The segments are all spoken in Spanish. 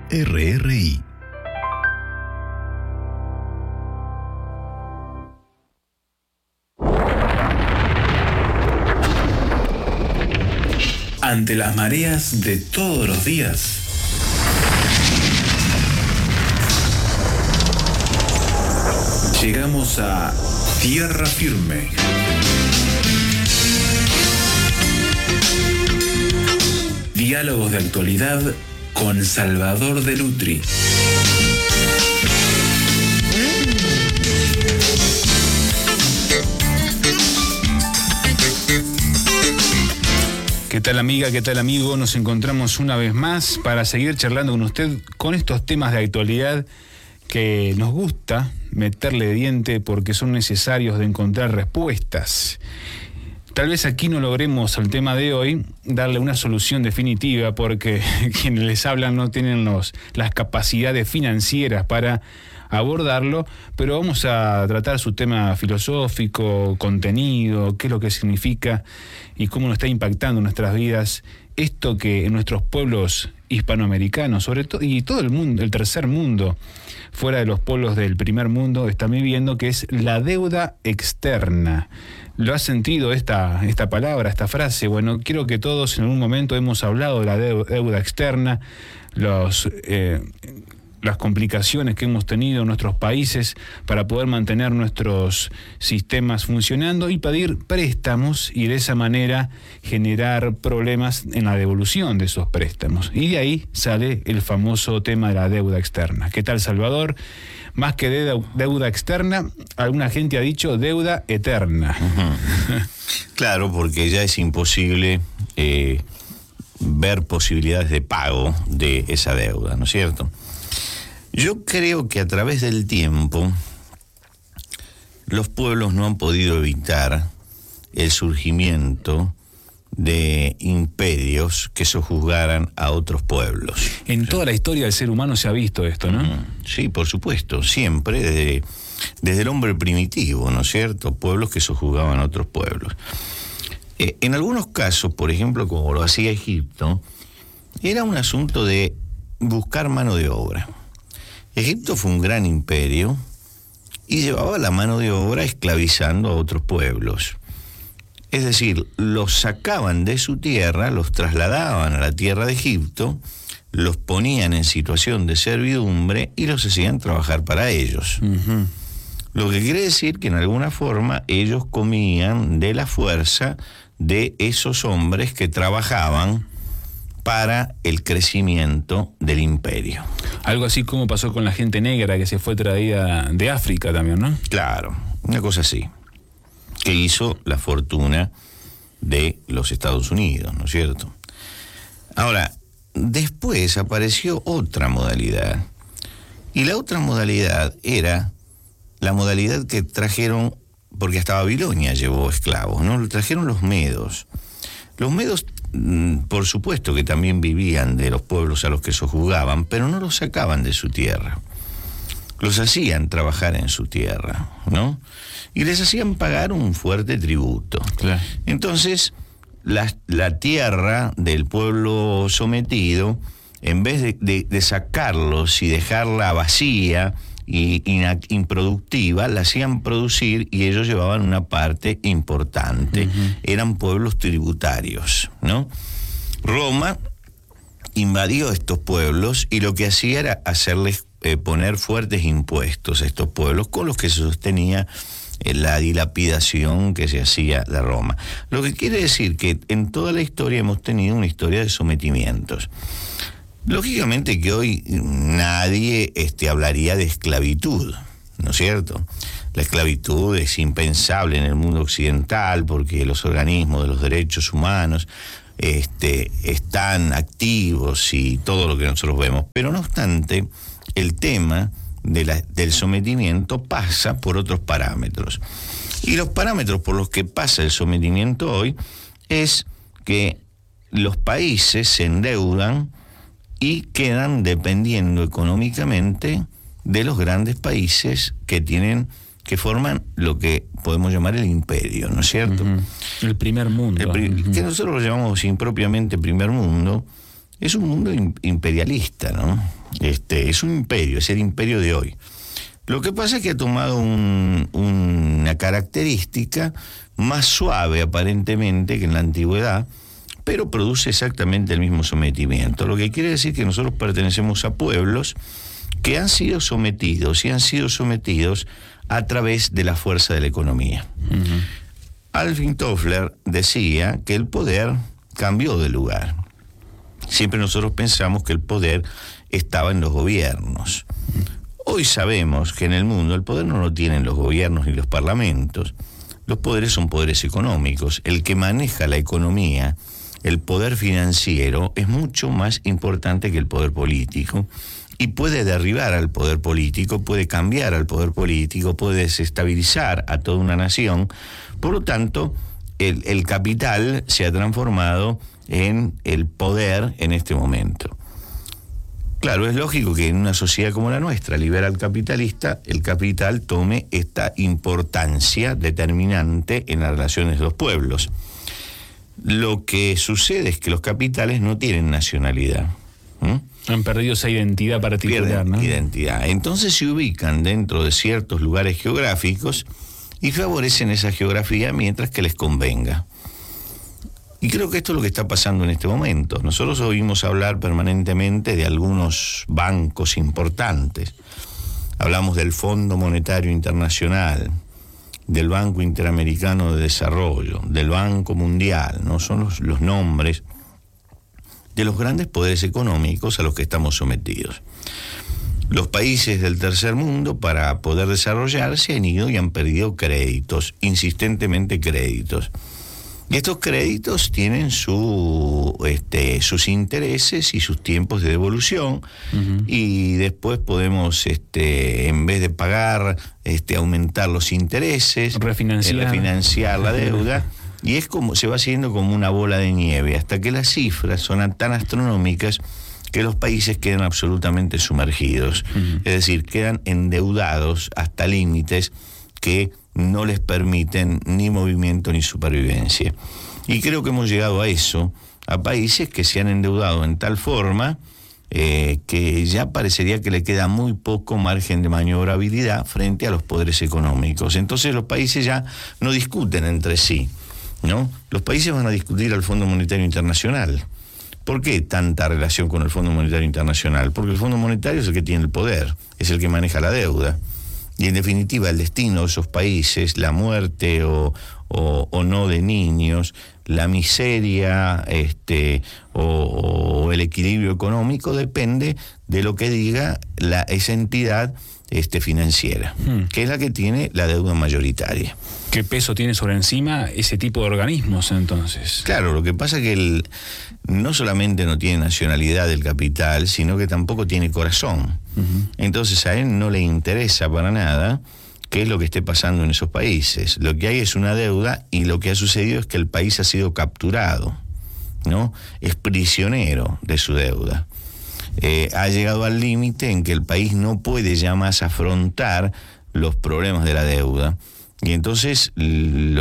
RRI. Ante las mareas de todos los días, llegamos a tierra firme. Diálogos de actualidad con Salvador de Lutri. ¿Qué tal, amiga? ¿Qué tal, amigo? Nos encontramos una vez más para seguir charlando con usted con estos temas de actualidad que nos gusta meterle diente porque son necesarios de encontrar respuestas. Tal vez aquí no logremos al tema de hoy darle una solución definitiva porque quienes les hablan no tienen las capacidades financieras para abordarlo, pero vamos a tratar su tema filosófico, contenido, qué es lo que significa y cómo nos está impactando en nuestras vidas esto que en nuestros pueblos hispanoamericanos, sobre todo, y todo el mundo, el tercer mundo, fuera de los pueblos del primer mundo, están viviendo, que es la deuda externa. ¿Lo has sentido esta palabra, esta frase? Bueno, quiero que todos en algún momento hemos hablado de la deuda externa, las complicaciones que hemos tenido en nuestros países para poder mantener nuestros sistemas funcionando y pedir préstamos y de esa manera generar problemas en la devolución de esos préstamos. Y de ahí sale el famoso tema de la deuda externa. ¿Qué tal, Salvador? Más que deuda externa, alguna gente ha dicho deuda eterna. Uh-huh. Claro, porque ya es imposible ver posibilidades de pago de esa deuda, ¿no es cierto? Yo creo que a través del tiempo los pueblos no han podido evitar el surgimiento de imperios que sojuzgaran a otros pueblos. En toda la historia del ser humano se ha visto esto, ¿no? Sí, por supuesto, siempre, desde el hombre primitivo, ¿no es cierto? Pueblos que sojuzgaban a otros pueblos. En algunos casos, por ejemplo, como lo hacía Egipto, era un asunto de buscar mano de obra. Egipto fue un gran imperio y llevaba la mano de obra esclavizando a otros pueblos. Es decir, los sacaban de su tierra, los trasladaban a la tierra de Egipto, los ponían en situación de servidumbre y los hacían trabajar para ellos. Uh-huh. Lo que quiere decir que en alguna forma ellos comían de la fuerza de esos hombres que trabajaban para el crecimiento del imperio. Algo así como pasó con la gente negra que se fue traída de África también, ¿no? Claro, una cosa así, que hizo la fortuna de los Estados Unidos, ¿no es cierto? Ahora, después apareció otra modalidad, y la otra modalidad era la modalidad que trajeron, porque hasta Babilonia llevó esclavos, ¿no? Lo trajeron los medos. Los medos, por supuesto que también vivían de los pueblos a los que sojuzgaban, pero no los sacaban de su tierra. Los hacían trabajar en su tierra, ¿no? Y les hacían pagar un fuerte tributo. Claro. Entonces, la tierra del pueblo sometido, en vez de sacarlos y dejarla vacía y improductiva, la hacían producir y ellos llevaban una parte importante. Uh-huh. Eran pueblos tributarios, ¿no? Roma invadió estos pueblos y lo que hacía era hacerles poner fuertes impuestos a estos pueblos con los que se sostenía la dilapidación que se hacía de Roma. Lo que quiere decir que en toda la historia hemos tenido una historia de sometimientos. Lógicamente que hoy nadie hablaría de esclavitud, ¿no es cierto? La esclavitud es impensable en el mundo occidental porque los organismos de los derechos humanos están activos y todo lo que nosotros vemos. Pero no obstante, el tema del sometimiento pasa por otros parámetros. Y los parámetros por los que pasa el sometimiento hoy es que los países se endeudan y quedan dependiendo económicamente de los grandes países que forman lo que podemos llamar el imperio, ¿no es cierto? Uh-huh. El primer mundo. Que nosotros lo llamamos impropiamente primer mundo, es un mundo imperialista, ¿no? Es un imperio, es el imperio de hoy. Lo que pasa es que ha tomado una característica más suave aparentemente que en la antigüedad, pero produce exactamente el mismo sometimiento. Lo que quiere decir que nosotros pertenecemos a pueblos que han sido sometidos y han sido sometidos a través de la fuerza de la economía. Uh-huh. Alvin Toffler decía que el poder cambió de lugar. Siempre nosotros pensamos que el poder estaba en los gobiernos. Hoy sabemos que en el mundo el poder no lo tienen los gobiernos ni los parlamentos. Los poderes son poderes económicos. El que maneja la economía, el poder financiero, es mucho más importante que el poder político. Y puede derribar al poder político, puede cambiar al poder político, puede desestabilizar a toda una nación. Por lo tanto, el capital se ha transformado en el poder en este momento. Claro, es lógico que en una sociedad como la nuestra, liberal capitalista, el capital tome esta importancia determinante en las relaciones de los pueblos. Lo que sucede es que los capitales no tienen nacionalidad. Han perdido esa identidad particular, pierden, ¿no? Identidad. Entonces se ubican dentro de ciertos lugares geográficos y favorecen esa geografía mientras que les convenga. Y creo que esto es lo que está pasando en este momento. Nosotros oímos hablar permanentemente de algunos bancos importantes. Hablamos del Fondo Monetario Internacional, del Banco Interamericano de Desarrollo, del Banco Mundial, ¿no? Son los nombres de los grandes poderes económicos a los que estamos sometidos. Los países del tercer mundo, para poder desarrollarse, han ido y han perdido créditos, insistentemente créditos. Y estos créditos tienen sus intereses y sus tiempos de devolución. Uh-huh. Y después podemos, en vez de pagar, aumentar los intereses, refinanciar la deuda. Y es como se va haciendo como una bola de nieve, hasta que las cifras son tan astronómicas que los países quedan absolutamente sumergidos. Uh-huh. Es decir, quedan endeudados hasta límites que no les permiten ni movimiento ni supervivencia. Y creo que hemos llegado a eso, a países que se han endeudado en tal forma que ya parecería que le queda muy poco margen de maniobrabilidad frente a los poderes económicos. Entonces los países ya no discuten entre sí, ¿no? Los países van a discutir al Fondo Monetario Internacional. ¿Por qué tanta relación con el Fondo Monetario Internacional? Porque el Fondo Monetario es el que tiene el poder, es el que maneja la deuda. Y en definitiva el destino de esos países, la muerte o no de niños, la miseria o el equilibrio económico depende de lo que diga esa entidad financiera, que es la que tiene la deuda mayoritaria. ¿Qué peso tiene sobre encima ese tipo de organismos entonces? Claro, lo que pasa es que no solamente no tiene nacionalidad el capital, sino que tampoco tiene corazón. Uh-huh. Entonces a él no le interesa para nada qué es lo que esté pasando en esos países. Lo que hay es una deuda y lo que ha sucedido es que el país ha sido capturado, ¿no? Es prisionero de su deuda. Ha llegado al límite en que el país no puede ya más afrontar los problemas de la deuda. Y entonces, en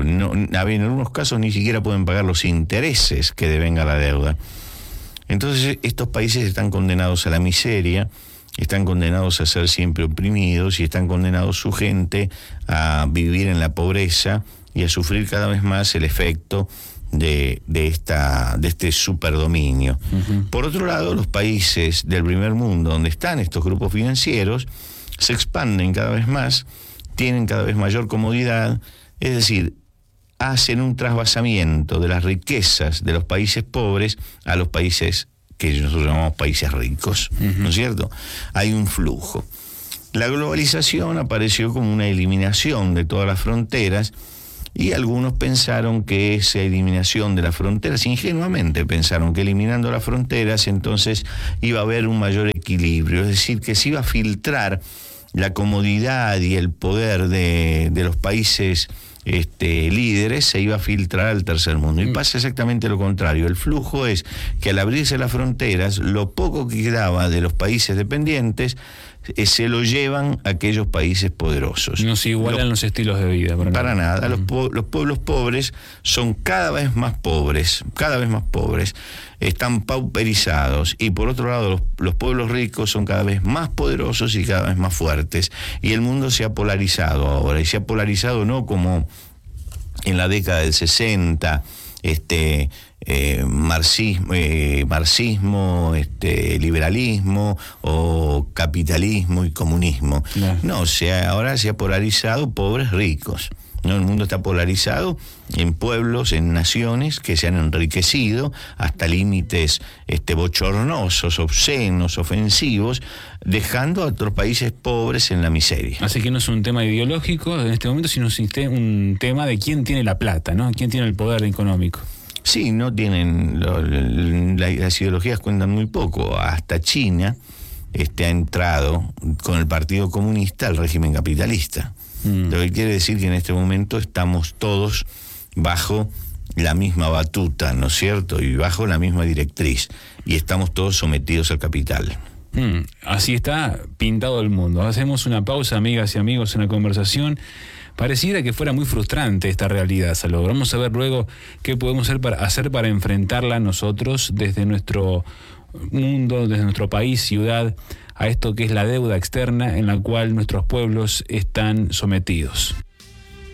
algunos casos ni siquiera pueden pagar los intereses que devenga la deuda. Entonces, estos países están condenados a la miseria, están condenados a ser siempre oprimidos y están condenados su gente a vivir en la pobreza y a sufrir cada vez más el efecto de este superdominio. Uh-huh. Por otro lado, los países del primer mundo donde están estos grupos financieros se expanden cada vez más, tienen cada vez mayor comodidad, es decir, hacen un trasvasamiento de las riquezas de los países pobres a los países que nosotros llamamos países ricos, uh-huh. ¿No es cierto? Hay un flujo. La globalización apareció como una eliminación de todas las fronteras y algunos pensaron que esa eliminación de las fronteras, ingenuamente pensaron que eliminando las fronteras entonces iba a haber un mayor equilibrio, es decir, que se iba a filtrar la comodidad y el poder de los países líderes, se iba a filtrar al tercer mundo. Y pasa exactamente lo contrario. El flujo es que al abrirse las fronteras, lo poco que quedaba de los países dependientes se lo llevan a aquellos países poderosos. No se igualan los estilos de vida. Para nada. Los pueblos pobres son cada vez más pobres, cada vez más pobres. están pauperizados, y por otro lado los pueblos ricos son cada vez más poderosos y cada vez más fuertes, y el mundo se ha polarizado ahora, y se ha polarizado no como en la década del 60, marxismo, liberalismo, o capitalismo y comunismo. Claro. No, ahora se ha polarizado pobres ricos. ¿No? El mundo está polarizado en pueblos, en naciones que se han enriquecido hasta límites bochornosos, obscenos, ofensivos, dejando a otros países pobres en la miseria. Así que no es un tema ideológico en este momento, sino un tema de quién tiene la plata, ¿no? Quién tiene el poder económico. Sí, no tienen, las ideologías cuentan muy poco. Hasta China ha entrado con el Partido Comunista al régimen capitalista. Lo que quiere decir que en este momento estamos todos bajo la misma batuta, ¿no es cierto? Y bajo la misma directriz. Y estamos todos sometidos al capital. Así está pintado el mundo. Hacemos una pausa, amigas y amigos, en la conversación. Pareciera que fuera muy frustrante esta realidad, Salvador. Vamos a ver luego qué podemos hacer para enfrentarla nosotros desde nuestro mundo, desde nuestro país, ciudad, a esto que es la deuda externa en la cual nuestros pueblos están sometidos.